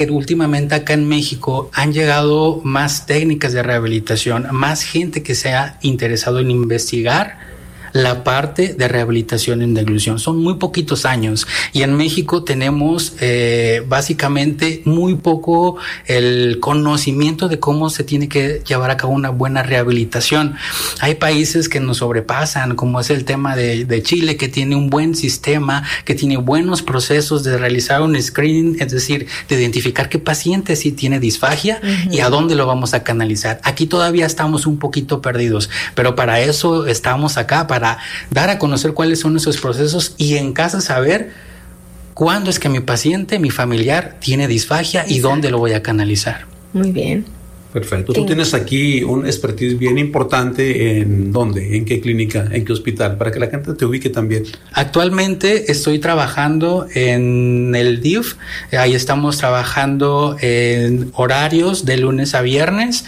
Últimamente acá en México han llegado más técnicas de rehabilitación, más gente que se ha interesado en investigar la parte de rehabilitación en deglución. Son muy poquitos años y en México tenemos básicamente muy poco el conocimiento de cómo se tiene que llevar a cabo una buena rehabilitación. Hay países que nos sobrepasan, como es el tema de Chile, que tiene un buen sistema, que tiene buenos procesos de realizar un screening, es decir, de identificar qué paciente sí tiene disfagia y a dónde lo vamos a canalizar. Aquí todavía estamos un poquito perdidos, pero para eso estamos acá, para dar a conocer cuáles son esos procesos y en casa saber cuándo es que mi paciente, mi familiar tiene disfagia y dónde lo voy a canalizar. Muy bien. Perfecto. Tú tienes aquí un expertise bien importante. ¿En dónde? ¿En qué clínica? ¿En qué hospital? Para que la gente te ubique también. Actualmente estoy trabajando en el DIF. Ahí estamos trabajando en horarios de lunes a viernes.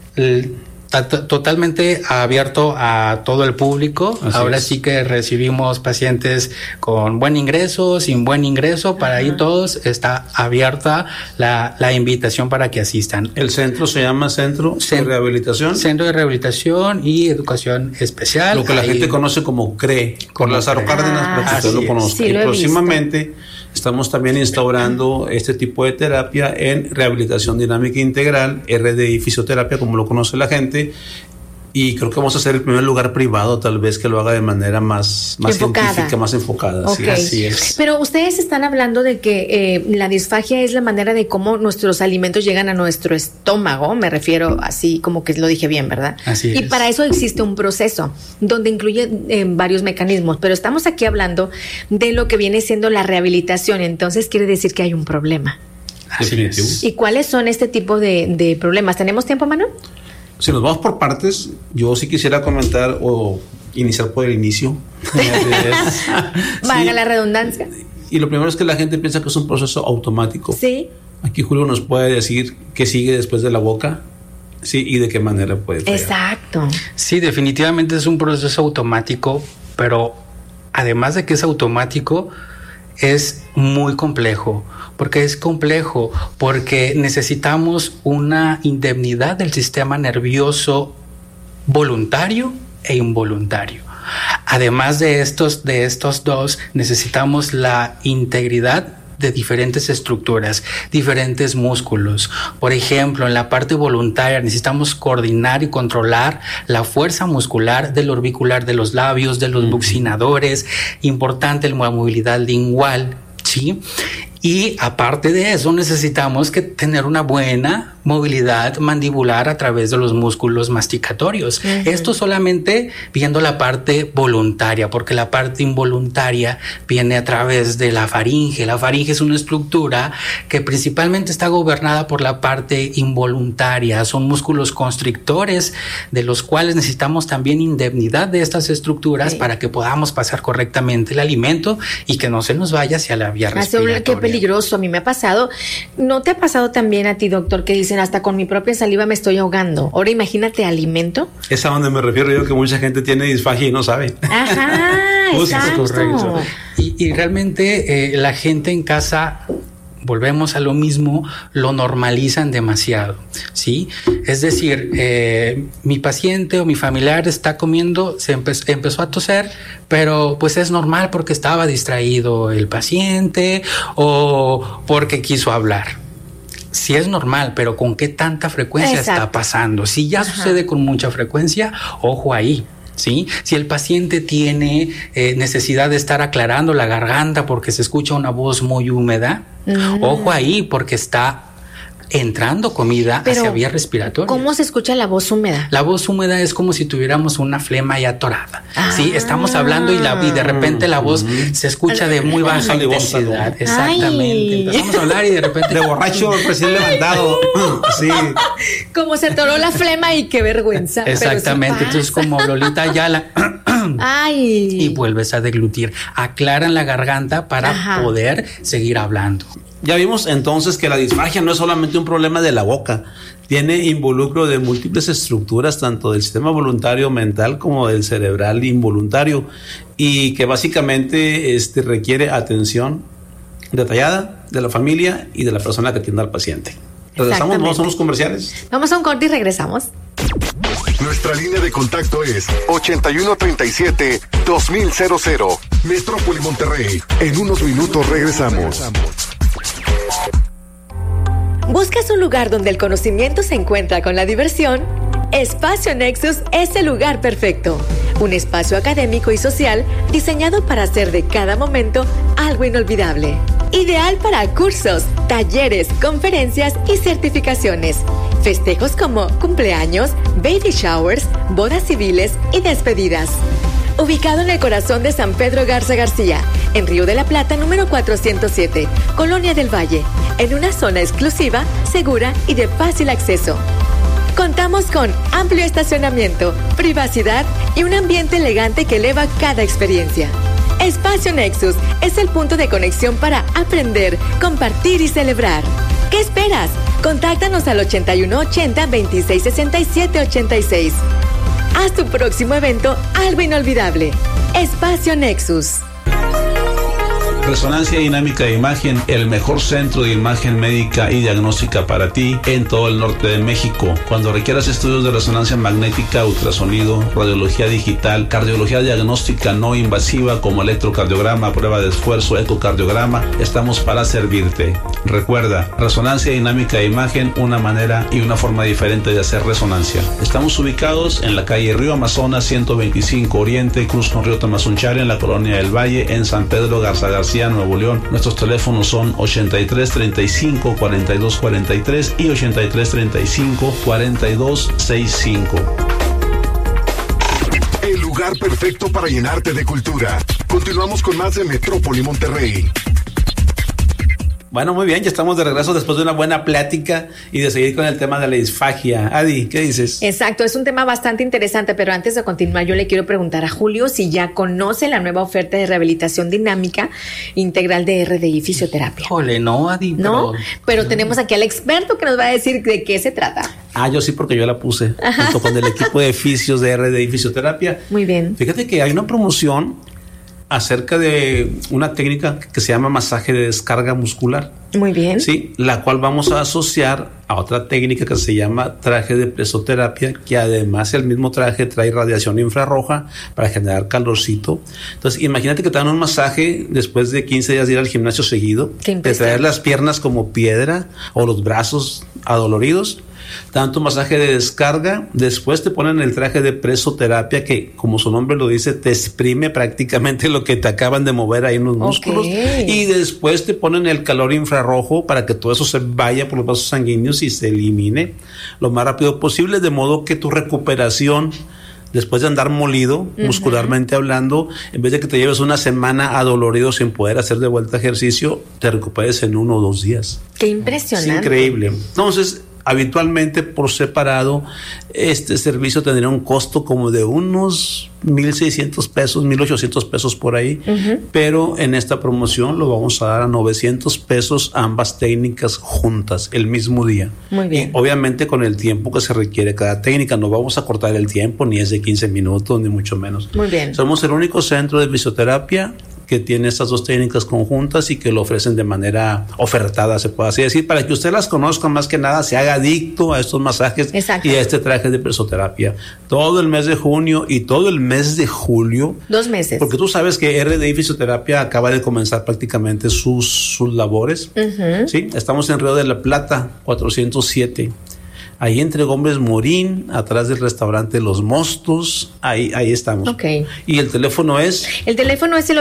Totalmente abierto a todo el público. Así ahora es. Sí que recibimos pacientes con buen ingreso, sin buen ingreso. Para ahí todos está abierta la invitación para que asistan. ¿El centro se llama Centro de Rehabilitación? Centro de Rehabilitación y Educación Especial. Lo que la gente conoce como CRE, con Lázaro Cárdenas, para que usted lo conozca. Sí, y próximamente estamos también instaurando este tipo de terapia en rehabilitación dinámica integral, RDI fisioterapia, como lo conoce la gente. Y creo que vamos a ser el primer lugar privado, tal vez, que lo haga de manera más científica, más enfocada. Okay. Así es. Pero ustedes están hablando de que la disfagia es la manera de cómo nuestros alimentos llegan a nuestro estómago. Me refiero así, como que lo dije bien, ¿verdad? Así es. Y para eso existe un proceso donde incluye varios mecanismos. Pero estamos aquí hablando de lo que viene siendo la rehabilitación. Entonces quiere decir que hay un problema. Así es. ¿Y cuáles son este tipo de problemas? ¿Tenemos tiempo, Manu? Si nos vamos por partes, yo sí quisiera comentar o iniciar por el inicio. Valga la redundancia. Y lo primero es que la gente piensa que es un proceso automático. Sí. Aquí Julio nos puede decir qué sigue después de la boca. Sí, y de qué manera puede fallar. Exacto. Sí, definitivamente es un proceso automático, pero además de que es automático, es muy complejo. Porque es complejo, porque necesitamos una indemnidad del sistema nervioso voluntario e involuntario. Además de estos dos, necesitamos la integridad de diferentes estructuras, diferentes músculos. Por ejemplo, en la parte voluntaria necesitamos coordinar y controlar la fuerza muscular del orbicular de los labios, de los buccinadores. Importante la movilidad lingual, ¿sí? Y aparte de eso, necesitamos tener una buena movilidad mandibular a través de los músculos masticatorios. Esto solamente viendo la parte voluntaria, porque la parte involuntaria viene a través de la faringe. La faringe es una estructura que principalmente está gobernada por la parte involuntaria. Son músculos constrictores de los cuales necesitamos también indemnidad de estas estructuras para que podamos pasar correctamente el alimento y que no se nos vaya hacia la vía respiratoria. Qué peligroso, a mí me ha pasado. ¿No te ha pasado también a ti, doctor, que dicen hasta con mi propia saliva me estoy ahogando? Ahora imagínate alimento. Es a donde me refiero yo, que mucha gente tiene disfagia y no sabe. Ajá, exacto. Y realmente la gente en casa, volvemos a lo mismo, lo normalizan demasiado, ¿sí? Es decir, mi paciente o mi familiar está comiendo, empezó a toser, pero pues es normal porque estaba distraído el paciente o porque quiso hablar. Sí es normal, pero ¿con qué tanta frecuencia está pasando? Si ya sucede con mucha frecuencia, ojo ahí. ¿Sí? Si el paciente tiene necesidad de estar aclarando la garganta porque se escucha una voz muy húmeda, ojo ahí porque está entrando comida hacia vía respiratoria. ¿Cómo se escucha la voz húmeda? La voz húmeda es como si tuviéramos una flema ya atorada. Sí, estamos hablando y de repente la voz se escucha de muy baja intensidad. Exactamente. Empezamos a hablar y de repente de borracho recién levantado. Sí. Como se atoró la flema y qué vergüenza. Exactamente. Entonces como Lolita Ayala y vuelves a deglutir. Aclaran la garganta para poder seguir hablando. Ya vimos entonces que la disfagia no es solamente un problema de la boca, tiene involucro de múltiples estructuras, tanto del sistema voluntario mental como del cerebral involuntario, y que básicamente requiere atención detallada de la familia y de la persona que atiende al paciente. Regresamos, vamos a unos comerciales. Vamos a un corte y regresamos. Nuestra línea de contacto es 8137-2000. Metrópoli Monterrey. En unos minutos regresamos. ¿Buscas un lugar donde el conocimiento se encuentra con la diversión? Espacio Nexus es el lugar perfecto. Un espacio académico y social diseñado para hacer de cada momento algo inolvidable. Ideal para cursos, talleres, conferencias y certificaciones. Festejos como cumpleaños, baby showers, bodas civiles y despedidas. Ubicado en el corazón de San Pedro Garza García, en Río de la Plata, número 407, Colonia del Valle, en una zona exclusiva, segura y de fácil acceso. Contamos con amplio estacionamiento, privacidad y un ambiente elegante que eleva cada experiencia. Espacio Nexus es el punto de conexión para aprender, compartir y celebrar. ¿Qué esperas? Contáctanos al 8180-2667-86. Haz tu próximo evento algo inolvidable. Espacio Nexus. Resonancia Dinámica de Imagen, el mejor centro de imagen médica y diagnóstica para ti en todo el norte de México. Cuando requieras estudios de resonancia magnética, ultrasonido, radiología digital, cardiología diagnóstica no invasiva como electrocardiograma, prueba de esfuerzo, ecocardiograma, estamos para servirte. Recuerda, Resonancia Dinámica de Imagen, una manera y una forma diferente de hacer resonancia. Estamos ubicados en la calle Río Amazonas 125 Oriente, Cruz con Río Tamazunchale, en la Colonia del Valle, en San Pedro Garza García, Nuevo León. Nuestros teléfonos son 83 35 42 43 y 83 35 42 65. El lugar perfecto para llenarte de cultura. Continuamos con más de Metrópoli Monterrey. Bueno, muy bien, ya estamos de regreso después de una buena plática y de seguir con el tema de la disfagia. Adi, ¿qué dices? Exacto, es un tema bastante interesante, pero antes de continuar yo le quiero preguntar a Julio si ya conoce la nueva oferta de rehabilitación dinámica integral de RDI Fisioterapia. Híjole, no, Adi. ¿No? Pero tenemos aquí al experto que nos va a decir de qué se trata. Yo sí, porque yo la puse junto con el equipo de fisios de RDI Fisioterapia. Muy bien. Fíjate que hay una promoción acerca de una técnica que se llama masaje de descarga muscular. Muy bien. Sí, la cual vamos a asociar a otra técnica que se llama traje de presoterapia, que además el mismo traje trae radiación infrarroja para generar calorcito. Entonces, imagínate que te dan un masaje después de 15 días de ir al gimnasio seguido, de traer las piernas como piedra o los brazos adoloridos. Tanto masaje de descarga, después te ponen el traje de presoterapia que, como su nombre lo dice, te exprime prácticamente lo que te acaban de mover ahí en los músculos, y después te ponen el calor infrarrojo para que todo eso se vaya por los vasos sanguíneos y se elimine lo más rápido posible, de modo que tu recuperación después de andar molido, muscularmente hablando, en vez de que te lleves una semana adolorido sin poder hacer de vuelta ejercicio, te recuperes en 1 o 2 días. ¡Qué impresionante! Es increíble. Entonces, habitualmente por separado, este servicio tendría un costo como de unos 1,600 pesos, 1,800 pesos por ahí, pero en esta promoción lo vamos a dar a 900 pesos ambas técnicas juntas el mismo día. Muy bien. Y obviamente con el tiempo que se requiere cada técnica, no vamos a cortar el tiempo, ni es de 15 minutos, ni mucho menos. Muy bien. Somos el único centro de fisioterapia que tiene estas dos técnicas conjuntas y que lo ofrecen de manera ofertada, se puede así decir, para que usted las conozca, más que nada se haga adicto a estos masajes. Exacto. Y a este traje de presoterapia. Todo el mes de junio y todo el mes de julio. 2 meses. Porque tú sabes que RDI Fisioterapia acaba de comenzar prácticamente sus labores. ¿Sí? Estamos en Río de la Plata, 407. Ahí entre Gómez Morín, atrás del restaurante Los Mostos, ahí estamos. Ok. ¿Y el teléfono es? El teléfono es el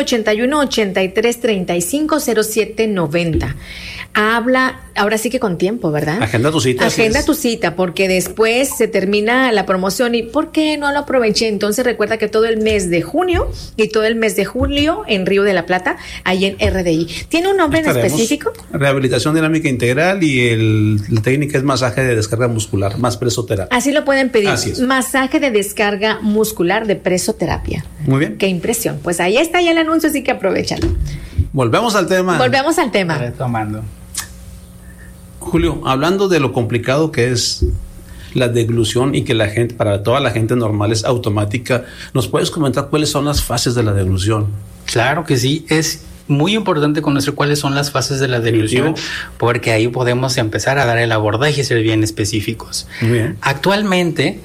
81-83-35-07-90. Habla, ahora sí que con tiempo, ¿verdad? Agenda tu cita. Agenda tu cita, porque después se termina la promoción y ¿por qué no lo aproveché? Entonces recuerda que todo el mes de junio y todo el mes de julio en Río de la Plata, ahí en RDI. ¿Tiene un nombre en específico? Rehabilitación dinámica integral y la técnica es masaje de descarga muscular, más presoterapia. Así lo pueden pedir. Así es. Masaje de descarga muscular de presoterapia. Muy bien. Qué impresión. Pues ahí está ya el anuncio, así que aprovechalo. Volvemos al tema. Volvemos al tema. Retomando. Julio, hablando de lo complicado que es la deglución y que la gente, para toda la gente normal, es automática, ¿nos puedes comentar cuáles son las fases de la deglución? Claro que sí, es muy importante conocer cuáles son las fases de la deglución, porque ahí podemos empezar a dar el abordaje y ser bien específicos. Muy bien. Actualmente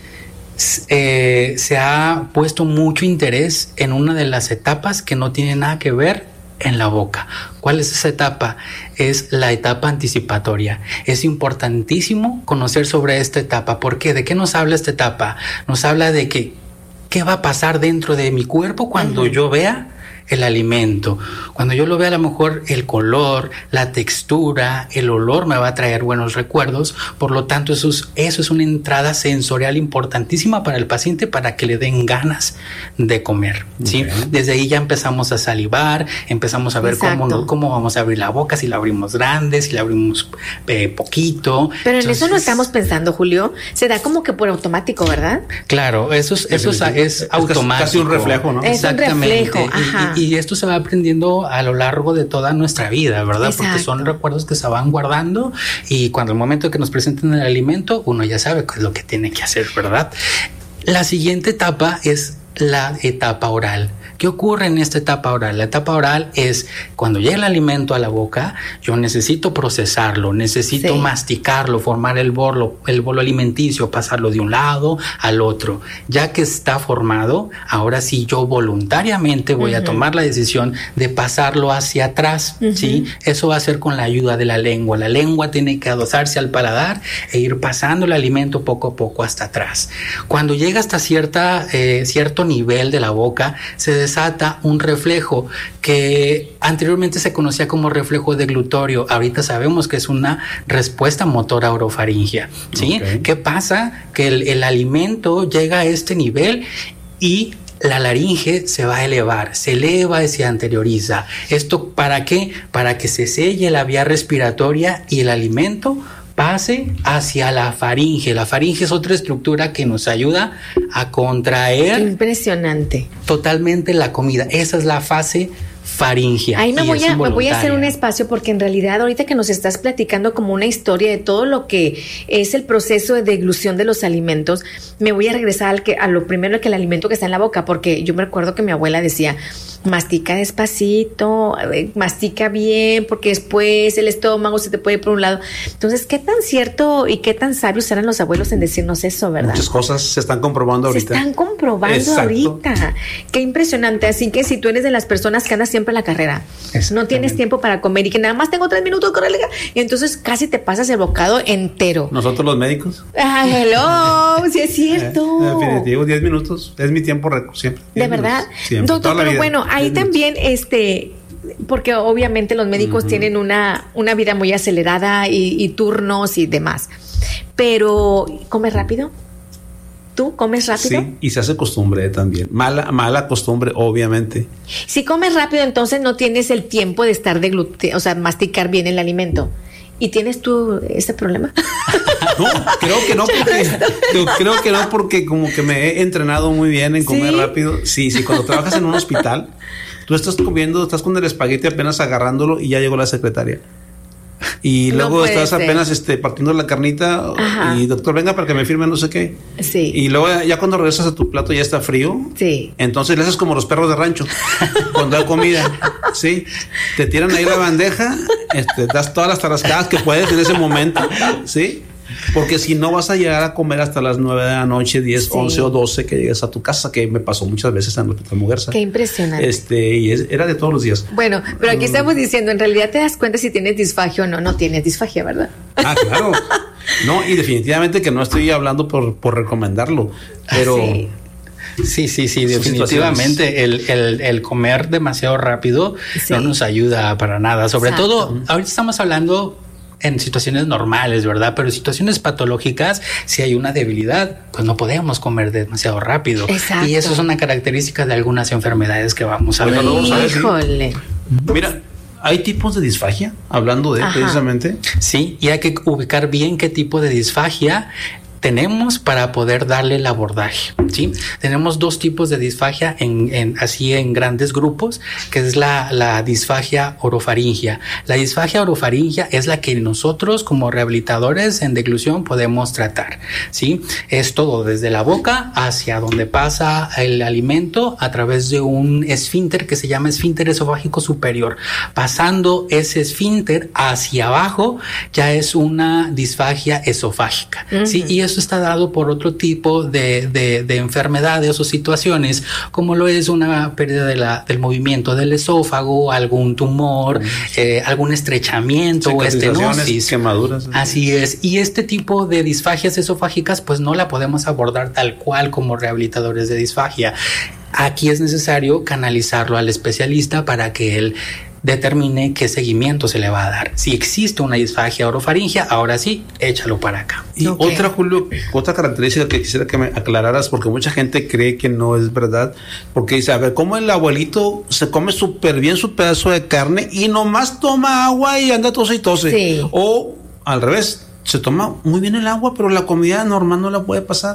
se ha puesto mucho interés en una de las etapas que no tiene nada que ver en la boca. ¿Cuál es esa etapa? Es la etapa anticipatoria. Es importantísimo conocer sobre esta etapa. ¿Por qué? ¿De qué nos habla esta etapa? Nos habla de que qué va a pasar dentro de mi cuerpo cuando yo vea el alimento. Cuando yo lo vea, a lo mejor el color, la textura, el olor me va a traer buenos recuerdos. Por lo tanto, eso es una entrada sensorial importantísima para el paciente para que le den ganas de comer. ¿Sí? Desde ahí ya empezamos a salivar, empezamos a ver cómo vamos a abrir la boca, si la abrimos grande, si la abrimos poquito. Pero en eso no estamos pensando, Julio. Se da como que por automático, ¿verdad? Claro, eso es automático. Casi un reflejo, ¿no? Es un reflejo, ajá. Y esto se va aprendiendo a lo largo de toda nuestra vida, ¿verdad? Exacto. Porque son recuerdos que se van guardando y cuando el momento que nos presenten el alimento, uno ya sabe qué es lo que tiene que hacer, ¿verdad? La siguiente etapa es la etapa oral. ¿Qué ocurre en esta etapa oral? La etapa oral es cuando llega el alimento a la boca, yo necesito procesarlo, necesito masticarlo, formar el bolo alimenticio, pasarlo de un lado al otro. Ya que está formado, ahora sí yo voluntariamente voy a tomar la decisión de pasarlo hacia atrás, ¿sí? Eso va a ser con la ayuda de la lengua. La lengua tiene que adosarse al paladar e ir pasando el alimento poco a poco hasta atrás. Cuando llega hasta cierto nivel de la boca, se desata un reflejo que anteriormente se conocía como reflejo deglutorio. Ahorita sabemos que es una respuesta motora orofaringea, ¿sí? ¿Qué pasa? Que el alimento llega a este nivel y la laringe se va a elevar, se eleva y se anterioriza. ¿Esto para qué? Para que se selle la vía respiratoria y el alimento pase hacia la faringe. La faringe es otra estructura que nos ayuda a contraer. Impresionante. Totalmente la comida. Esa es la fase faringea. Ahí me voy a hacer un espacio porque en realidad ahorita que nos estás platicando como una historia de todo lo que es el proceso de deglución de los alimentos, me voy a regresar a lo primero, que el alimento que está en la boca, porque yo me recuerdo que mi abuela decía, mastica despacito, mastica bien, porque después el estómago se te puede ir por un lado. Entonces, ¿qué tan cierto y qué tan sabios eran los abuelos en decirnos eso, verdad? Muchas cosas se están comprobando ahorita. Se están comprobando ahorita. Qué impresionante. Así que si tú eres de las personas que andas siempre en la carrera, no tienes tiempo para comer y que nada más tengo 3 minutos, y entonces casi te pasas el bocado entero. ¿Nosotros los médicos? Hello, sí es cierto. Definitivo, 10 minutos. Es mi tiempo récord siempre. ¿De verdad? Siempre, Doctor, pero bueno, ahí también, porque obviamente los médicos tienen una vida muy acelerada y turnos y demás. Pero, ¿comes rápido? ¿Tú comes rápido? Sí, y se hace costumbre también. Mala costumbre, obviamente. Si comes rápido, entonces no tienes el tiempo de estar masticar bien el alimento. ¿Y tienes tú ese problema? No, creo que no, porque como que me he entrenado muy bien en comer rápido. Sí, cuando trabajas en un hospital, tú estás comiendo, estás con el espagueti apenas agarrándolo y ya llegó la secretaria. Y luego estás apenas partiendo la carnita. Ajá. Y doctor, venga para que me firme no sé qué. Sí. Y luego ya cuando regresas a tu plato ya está frío. Sí. Entonces le haces como los perros de rancho cuando hay comida. Sí. Te tiran ahí la bandeja, das todas las tarascadas que puedes en ese momento. Sí. Porque si no vas a llegar a comer hasta las 9 de la noche, 10, 11 o 12 que llegues a tu casa, que me pasó muchas veces en el Hospital Muguerza. Qué impresionante. Y era de todos los días. Bueno, pero aquí estamos diciendo, en realidad te das cuenta si tienes disfagia o no. No tienes disfagia, ¿verdad? Ah, claro. No, y definitivamente que no estoy hablando por recomendarlo, pero... Sí, definitivamente el comer demasiado rápido no nos ayuda para nada. Sobre todo, ahorita estamos hablando en situaciones normales, ¿verdad? Pero en situaciones patológicas, si hay una debilidad, pues no podemos comer demasiado rápido. Exacto. Y eso es una característica de algunas enfermedades que vamos a ver. Híjole. Mira, ¿hay tipos de disfagia? Hablando de precisamente. Sí, y hay que ubicar bien qué tipo de disfagia tenemos para poder darle el abordaje, ¿sí? Tenemos dos tipos de disfagia en grandes grupos, que es la disfagia orofaringia. La disfagia orofaringia es la que nosotros como rehabilitadores en deglución podemos tratar, ¿sí? Es todo desde la boca hacia donde pasa el alimento a través de un esfínter que se llama esfínter esofágico superior. Pasando ese esfínter hacia abajo ya es una disfagia esofágica, ¿sí? Y eso está dado por otro tipo de enfermedades o situaciones, como lo es una pérdida del movimiento del esófago, algún tumor, algún estrechamiento o estenosis, quemaduras. Así es. Y este tipo de disfagias esofágicas pues no la podemos abordar tal cual como rehabilitadores de disfagia. Aquí es necesario canalizarlo al especialista para que él determine qué seguimiento se le va a dar. Si existe una disfagia orofaringia, ahora sí, échalo para acá. Y otra, Julio, otra característica que quisiera que me aclararas, porque mucha gente cree que no es verdad, porque dice, a ver, ¿cómo el abuelito se come súper bien su pedazo de carne y nomás toma agua y anda tose y tose? Sí. O al revés, se toma muy bien el agua, pero la comida normal no la puede pasar.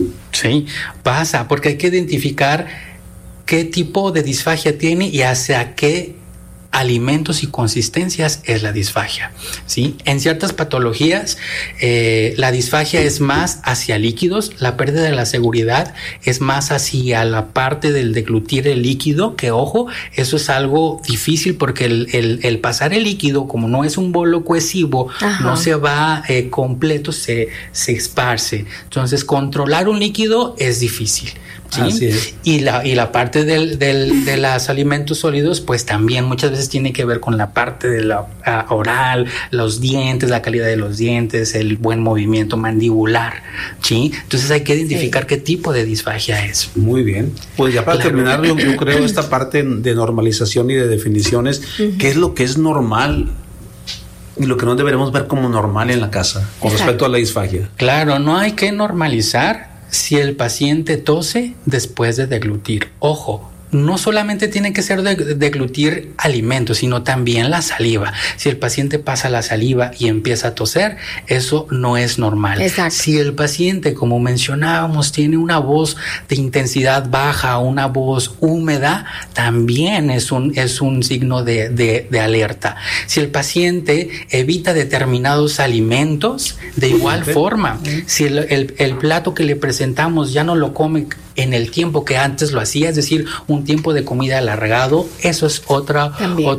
Sí, pasa, porque hay que identificar qué tipo de disfagia tiene y hacia qué alimentos y consistencias es la disfagia, ¿sí? En ciertas patologías la disfagia es más hacia líquidos, la pérdida de la seguridad es más hacia la parte del deglutir el líquido, que ojo, eso es algo difícil porque el pasar el líquido, como no es un bolo cohesivo, no se va completo, se esparce. Entonces controlar un líquido es difícil, ¿sí? Así es. Y la parte de los alimentos sólidos, pues también muchas veces tiene que ver con la parte de la oral, los dientes, la calidad de los dientes, el buen movimiento mandibular, ¿sí? Entonces hay que identificar qué tipo de disfagia es. Muy bien. Pues ya para terminar, yo creo esta parte de normalización y de definiciones, ¿qué es lo que es normal y lo que no deberemos ver como normal en la casa con respecto a la disfagia? Claro, no hay que normalizar si el paciente tose después de deglutir. Ojo, no solamente tiene que ser deglutir alimentos, sino también la saliva. Si el paciente pasa la saliva y empieza a toser, eso no es normal. Exacto. Si el paciente, como mencionábamos, tiene una voz de intensidad baja, una voz húmeda, también es un signo de alerta. Si el paciente evita determinados alimentos, de igual forma, si el plato que le presentamos ya no lo come en el tiempo que antes lo hacía, es decir, un tiempo de comida alargado, eso es otro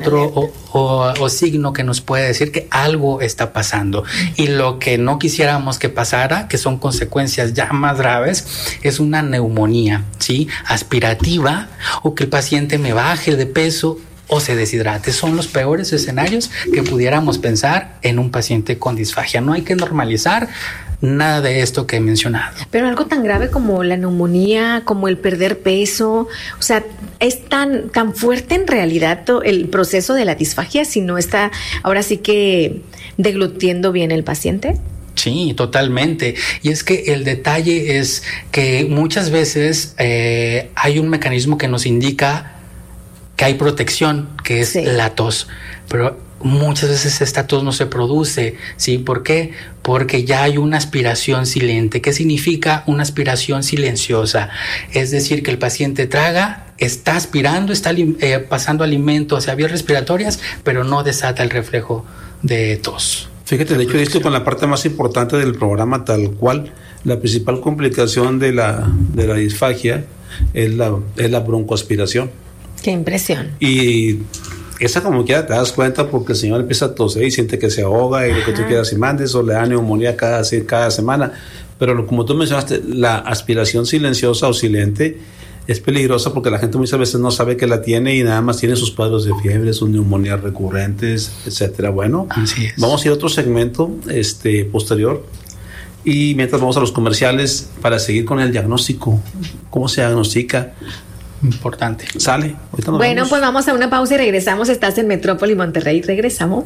signo que nos puede decir que algo está pasando. Y lo que no quisiéramos que pasara, que son consecuencias ya más graves, es una neumonía, ¿sí? Aspirativa, o que el paciente me baje de peso o se deshidrate. Son los peores escenarios que pudiéramos pensar en un paciente con disfagia. No hay que normalizar nada de esto que he mencionado. Pero algo tan grave como la neumonía, como el perder peso, o sea, es tan fuerte en realidad el proceso de la disfagia si no está ahora sí que deglutiendo bien el paciente. Sí, totalmente. Y es que el detalle es que muchas veces hay un mecanismo que nos indica que hay protección, que es la tos, pero muchas veces esta tos no se produce, ¿sí? ¿Por qué? Porque ya hay una aspiración silente. ¿Qué significa una aspiración silenciosa? Es decir, que el paciente traga, está aspirando, está pasando alimento hacia vías respiratorias, pero no desata el reflejo de tos. Fíjate, de hecho, esto con la parte más importante del programa, tal cual, la principal complicación de la disfagia es la broncoaspiración. Qué impresión. Y esa como quiera te das cuenta porque el señor empieza a toser y siente que se ahoga y lo que tú quieras y mandes, o le da neumonía cada semana. Pero como tú mencionaste, la aspiración silenciosa o silente es peligrosa porque la gente muchas veces no sabe que la tiene y nada más tiene sus cuadros de fiebre, sus neumonías recurrentes, etcétera. Bueno, así es. Vamos a ir a otro segmento posterior. Y mientras vamos a los comerciales para seguir con el diagnóstico. ¿Cómo se diagnostica? Importante. Sale. Bueno, pues vamos a una pausa y regresamos. Estás en Metrópoli Monterrey. Regresamos.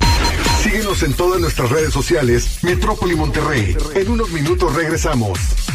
Síguenos en todas nuestras redes sociales, Metrópoli Monterrey. En unos minutos regresamos.